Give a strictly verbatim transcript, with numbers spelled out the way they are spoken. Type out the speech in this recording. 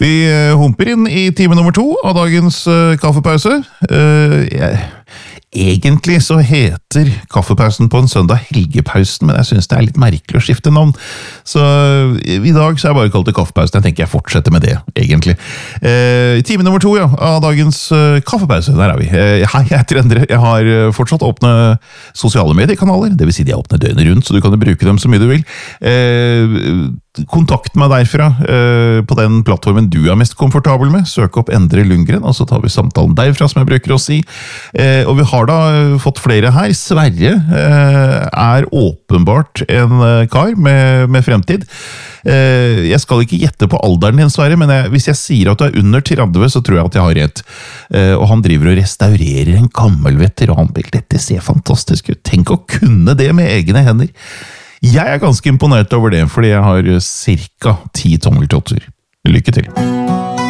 Vi humper inn i time nummer to av dagens uh, kaffepause. Uh, jeg, egentlig så heter kaffepausen på en søndag helgepausen, men jeg synes det er litt merkelig å skifte navn. Så uh, i dag så er jeg bare kalt det kaffepausen. Jeg tenker jeg fortsetter med det, egentlig. Uh, time nummer to ja, av dagens uh, kaffepause, der er vi. Uh, hei, jeg heter Endre. Jeg har uh, fortsatt åpne sosiale mediekanaler, det vil si de er åpne døgnet rundt, så du kan bruke dem så mye du vil. Uh, Kontakt meg derfra uh, på den plattformen du er mest komfortabel med. Søk opp Endre Lundgren, og så tar vi samtalen derfra, som jeg bruker å si. Uh, og vi har da fått flere her. Sverre uh, er åpenbart en uh, kar med, med fremtid. Uh, jeg skal ikke gjette på alderen din, Sverre, men jeg, hvis jeg sier at du er under tretti, så tror jeg at jeg har rett. Uh, og han driver og restaurerer en gammel veteranbil. Dette ser fantastisk ut. Tenk å kunne det med egne hender. Jeg er ganske imponert over det, fordi jeg har cirka ti tommeltotter. Lykke til!